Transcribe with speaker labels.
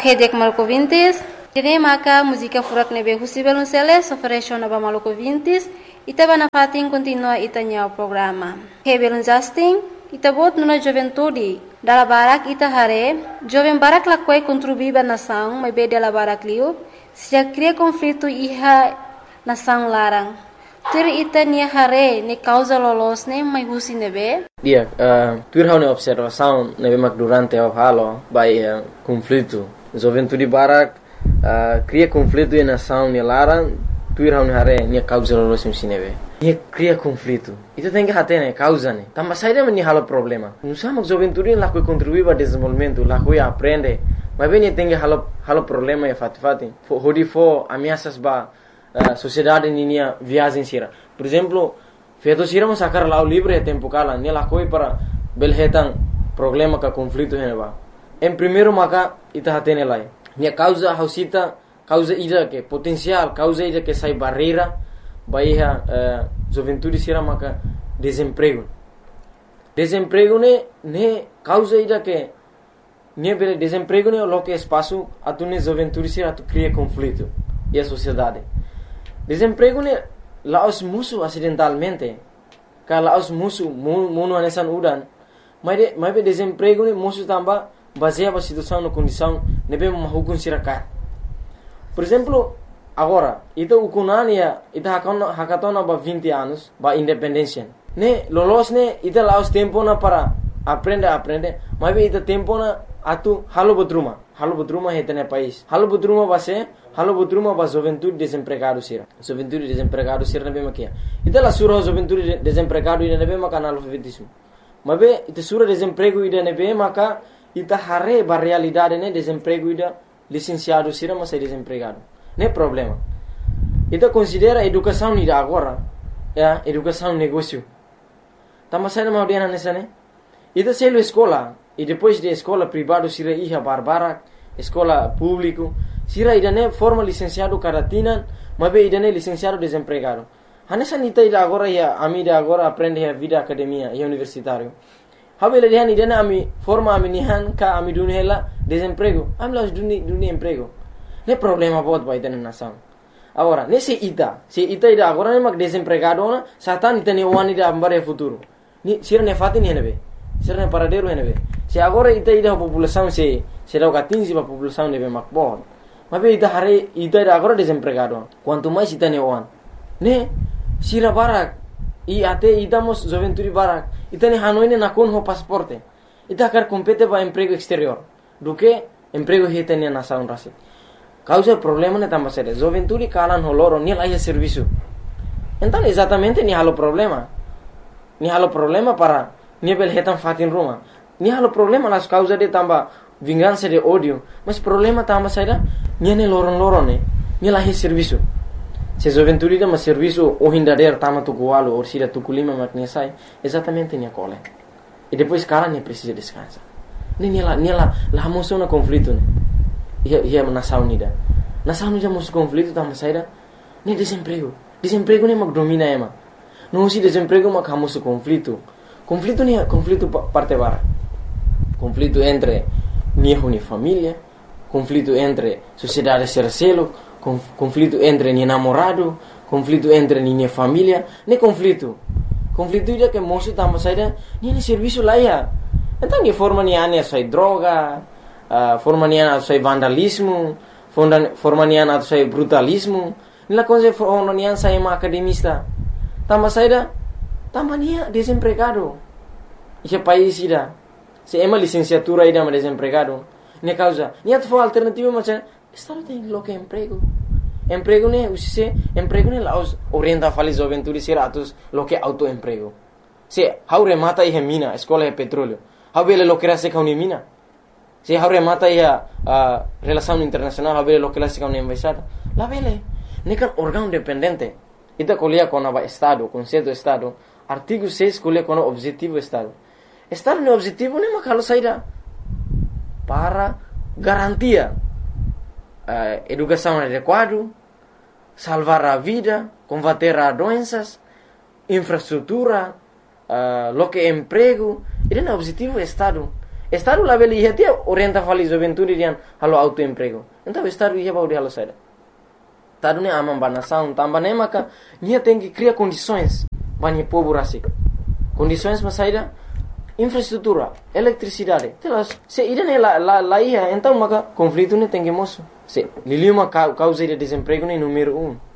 Speaker 1: Hedek Maluco Vintes, Tine Maka, música furak nebe Husibel Unceles, oferece na Maluco Vintes, itaba na fating continua itanya o programa. Hebel Justin, itabot nuna juventude, dala barak ita hare, jovem barak lakwai contribuiba nação, mas be dala barak liu, se cria conflito iha nação larang. Tur ita nia hare ne causa lolos ne mai husi nebe.
Speaker 2: Dia, tur hau ne observação nebe mak durante o halo by conflito. Juventude barak cria conflito e nação ne larang, tur hau ne hare ne causa lolos ne nebe. Nia cria conflito. Itu tem que hate ne causa ne. Tambah saída meni halo problema. Nusama juventude lá que contribui para desenvolvimento, lá que aprende. Mas bem tem que halo problema e fati. Hodi fo ameaças ba sociedade ninia viagem sira. Por exemplo, feito sira mas sacar lá o livre tempo kala, ne lá coi para belhetan problema ka conflito heneba. Em primeiro maka ita hate ne lai. Nia causa hausita, causa ida que potencial, causa ida que sai barreira, baia juventude sira maka desemprego. Desemprego ne causa ida que ne bele desemprego ne lo que espaço atune juventude sira tu cria conflito e a sociedade. Desemprego ne laos musuh acidentalmente. Kalau laos musuh munu anesan udan. Mas be desemprego ne musuh tambah baseado na situação na condição nebe mahukun sirakat. Por exemplo, agora, ita ukunania ita hakatona ba 20 anos ba independência. Ne lolos ne ita laos tempo na para aprende, mas be ita tempo na atu halo bodruma hetene país. Halo bodruma ba juventude desempregado sira. Juventude desempregado sira nebe makia. Ita la sura juventude desempregado ida nebe maka analfabetismo. Mas be ita sura desemprego ida nebe maka ita hare ba realidade ne desemprego ida licenciado sira mas é desempregado. Ne problema. Ita considera educação ida agora, educação negócio. Tama sai na audiana nessa ne. Ita selo escola e depois de escola privado sira iha barbara, escola público, sira ida ne forma licenciado caratina, mas be ida ne licenciado desempregado. Hanessa nita ida agora ia amida agora aprende a vida academia e universitário. Habele dihan ida ne ami forma ami nihan ka ami dunela desemprego. Ami las duni emprego. Ne problema bot ba ida ne nação. Agora, ne se ita ida agora ne mag desempregado na satan ita ne wani da ambare futuro. Ni sira ne fatin henebe. Sira ne paradeiro henebe. Se agora ita ida a população se dá o 15 a população nebe makbon. Mas be ita hare ita ida agora desempregado. Quanto mais ita ne wan. Ne sira barak e até idamos juventude barak. Ita ne hanoine na kon ho pasporte. Ita quer compete ba emprego exterior. Do que emprego hita ne nação rasi. Causa problema ne tambah sério. Juventude kalan holoro ni lá serviço. Então exatamente ni halo problema. Ni halo problema para ni bel hetan fatin rumah. Ni halo problema las causa de tambah vingança de ódio. Mas problema tambah sério ni ne loron ni lá serviço. Se juventude de mas serviço o hindader tama tukualo ou sida tukulima maknesai exatamente ni cole. E depois cara ni precisa descansar. Ni lá moção na conflito ne. Ia nação nida musuh conflito tambah sério ni desemprego ne mag domina ema. Não se desemprego mas musuh conflito parte bara. Conflito entre ni família, conflito entre sociedade sercelo, conflito entre ni namorado, conflito entre ni família, ne conflito ida que musuh tambah sério ni serviço lá ya. Então ni forma ni ane sai droga, forma ni ane sai vandalismo, forma ni ane sai brutalismo. Nila coisa forma ni ane sai academista. Tambah sério tambah ni desempregado. Esse país ida se ema licenciatura ida mas desempregado. Ne causa ni atu alternativa macam estado tem lo que emprego ne laos orienta fali juventude sira atus lo que autoemprego. Se haure mata ihe mina escola de petróleo. Habele lo que rase kauni mina. Se haure mata ihe relação internacional habele lo que rase kauni embaixada. La vele ne kan órgão dependente. Ita colia com a estado, conceito estado. Artigo 6 colia com o objetivo estado. Estado no objetivo ne makalo saída para garantia educação adequada, salvar a vida, combater as doenças, infraestrutura, lo que emprego. Ele é o objetivo do Estado. Estado lá beli ia ter orienta fali juventude dian halo autoemprego. Então o Estado ia bauri halo saída. Estado ne amam banação, também ne maka nia tem que criar condições banyak povo rasik. Condições mas saída infraestrutura, eletricidade. Telas, se ida ne lá ia, então maka conflito ne tem que moço. Se liliu uma causa de desemprego ne número 1.